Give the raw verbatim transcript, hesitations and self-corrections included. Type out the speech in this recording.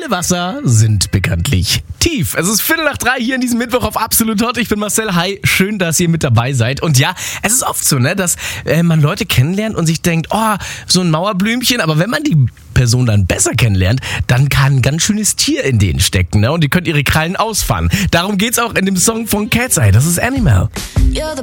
Quellwasser sind bekanntlich tief. Es ist Viertel nach drei hier in diesem Mittwoch auf Absolut Hot. Ich bin Marcel. Hi, schön, dass ihr mit dabei seid. Und ja, es ist oft so, ne, dass äh, man Leute kennenlernt und sich denkt, oh, so ein Mauerblümchen. Aber wenn man die Person dann besser kennenlernt, dann kann ein ganz schönes Tier in denen stecken, ne? Und die könnt ihre Krallen ausfahren. Darum geht's auch in dem Song von Cat's Eye. Das ist Animal.